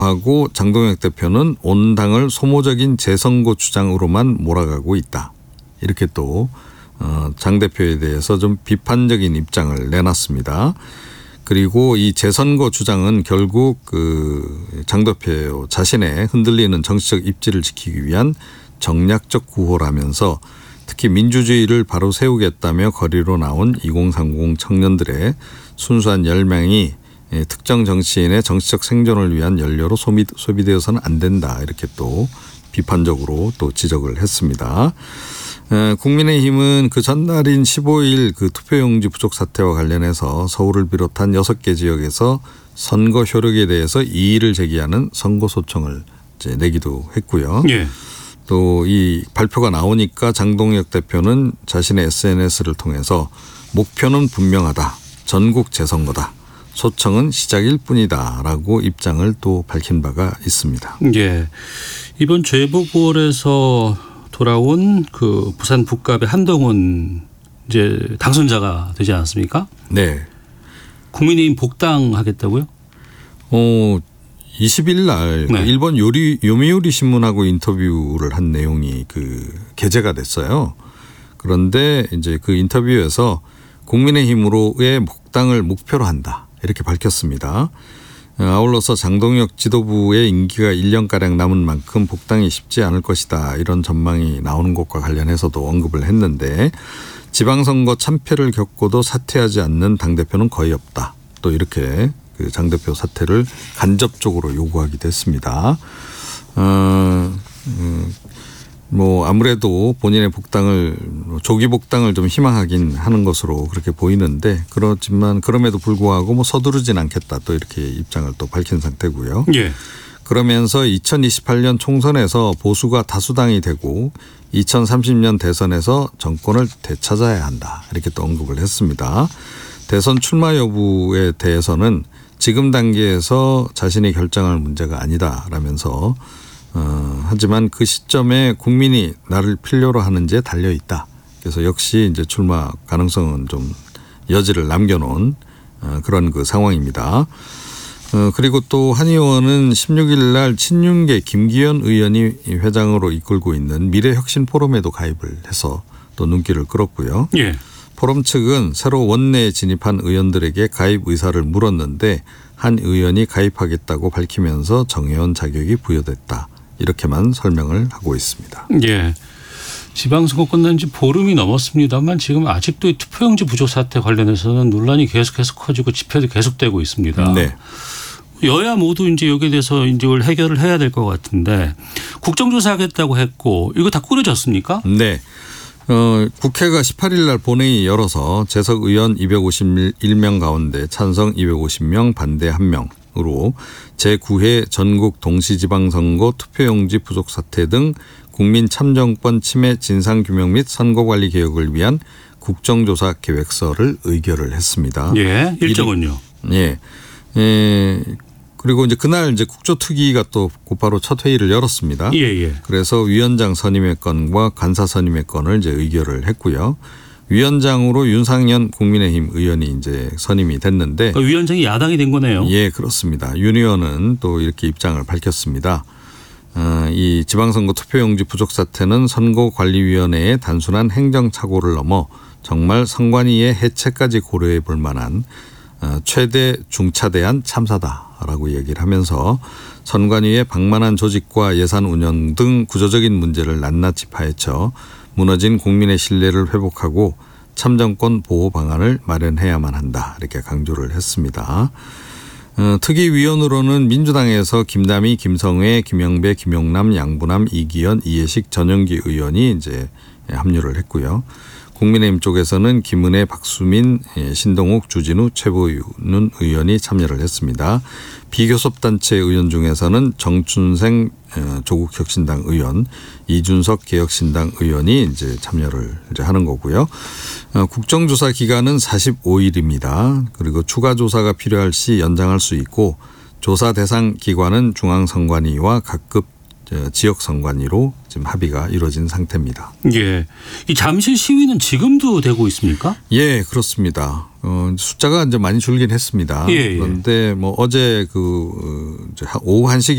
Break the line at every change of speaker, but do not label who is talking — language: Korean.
하고 장동혁 대표는 온 당을 소모적인 재선거 주장으로만 몰아가고 있다. 이렇게 또 장 대표에 대해서 좀 비판적인 입장을 내놨습니다. 그리고 이 재선거 주장은 결국 장 대표 자신의 흔들리는 정치적 입지를 지키기 위한 정략적 구호라면서 특히 민주주의를 바로 세우겠다며 거리로 나온 2030 청년들의 순수한 열망이 특정 정치인의 정치적 생존을 위한 연료로 소비되어서는 안 된다. 이렇게 또 비판적으로 또 지적을 했습니다. 국민의힘은 그 전날인 15일 그 투표용지 부족 사태와 관련해서 서울을 비롯한 6개 지역에서 선거 효력에 대해서 이의를 제기하는 선고 소청을 이제 내기도 했고요.
예.
또 이 발표가 나오니까 장동혁 대표는 자신의 SNS를 통해서 목표는 분명하다. 전국 재선거다. 소청은 시작일 뿐이다라고 입장을 또 밝힌 바가 있습니다.
예. 이번 재보궐에서 돌아온 그 부산 북갑의 한동훈 이제 당선자가 되지 않았습니까?
네.
국민의힘 복당하겠다고요?
20일 날
네.
일본 요미우리 신문하고 인터뷰를 한 내용이 게재가 됐어요. 그런데 이제 그 인터뷰에서 국민의힘으로의 복당을 목표로 한다. 이렇게 밝혔습니다. 아울러서 장동혁 지도부의 임기가 1년가량 남은 만큼 복당이 쉽지 않을 것이다. 이런 전망이 나오는 것과 관련해서도 언급을 했는데 지방선거 참패를 겪고도 사퇴하지 않는 당대표는 거의 없다. 또 이렇게 그 장 대표 사퇴를 간접적으로 요구하기도 했습니다. 뭐 아무래도 본인의 복당을 조기 복당을 좀 희망하긴 하는 것으로 그렇게 보이는데 그렇지만 그럼에도 불구하고 뭐 서두르진 않겠다 또 이렇게 입장을 또 밝힌 상태고요.
예.
그러면서 2028년 총선에서 보수가 다수당이 되고 2030년 대선에서 정권을 되찾아야 한다 이렇게 또 언급을 했습니다. 대선 출마 여부에 대해서는 지금 단계에서 자신이 결정할 문제가 아니다라면서 하지만 그 시점에 국민이 나를 필요로 하는지에 달려 있다. 그래서 역시 이제 출마 가능성은 좀 여지를 남겨놓은 그런 그 상황입니다. 그리고 또 한 의원은 16일 날 친윤계 김기현 의원이 회장으로 이끌고 있는 미래혁신 포럼에도 가입을 해서 또 눈길을 끌었고요.
예.
포럼 측은 새로 원내에 진입한 의원들에게 가입 의사를 물었는데 한 의원이 가입하겠다고 밝히면서 정회원 자격이 부여됐다. 이렇게만 설명을 하고 있습니다.
예. 지방선거 끝난 지 보름이 넘었습니다만 지금 아직도 이 투표용지 부족 사태 관련해서는 논란이 계속해서 커지고 집회도 계속되고 있습니다.
네.
여야 모두 이제 여기에 대해서 이제 이걸 해결을 해야 될 것 같은데 국정조사하겠다고 했고 이거 다 꾸려졌습니까?
네. 국회가 18일 날 본회의 열어서 재석 의원 251명 가운데 찬성 250명, 반대 1명으로 제9회 전국 동시지방선거 투표용지 부족 사태 등 국민 참정권 침해 진상규명 및 선거관리 개혁을 위한 국정조사 계획서를 의결을 했습니다.
예, 일정은요?
예. 그리고 이제 그날 이제 국조특위가 또 곧바로 첫 회의를 열었습니다.
예, 예.
그래서 위원장 선임의 건과 간사 선임의 건을 이제 의결을 했고요. 위원장으로 윤상현 국민의힘 의원이 이제 선임이 됐는데
그러니까 위원장이 야당이 된 거네요.
예, 그렇습니다. 윤 의원은 또 이렇게 입장을 밝혔습니다. 이 지방선거 투표용지 부족 사태는 선거관리위원회의 단순한 행정착오를 넘어 정말 선관위의 해체까지 고려해 볼 만한 최대 중차대한 참사다라고 얘기를 하면서 선관위의 방만한 조직과 예산 운영 등 구조적인 문제를 낱낱이 파헤쳐 무너진 국민의 신뢰를 회복하고 참정권 보호 방안을 마련해야만 한다 이렇게 강조를 했습니다. 특위위원으로는 민주당에서 김남희, 김성회, 김영배, 김용남, 양부남, 이기현, 이해식, 전영기 의원이 이제 합류를 했고요. 국민의힘 쪽에서는 김은혜, 박수민, 신동욱, 주진우, 최보윤 의원이 참여를 했습니다. 비교섭단체 의원 중에서는 정춘생 조국혁신당 의원, 이준석 개혁신당 의원이 이제 참여를 이제 하는 거고요. 국정조사 기간은 45일입니다. 그리고 추가 조사가 필요할 시 연장할 수 있고 조사 대상 기관은 중앙선관위와 각급 지역선관위로 지금 합의가 이루어진 상태입니다.
예, 이 잠실 시위는 지금도 되고 있습니까?
예, 그렇습니다. 숫자가 이제 많이 줄긴 했습니다.
예, 예.
그런데 뭐 어제 오후 1시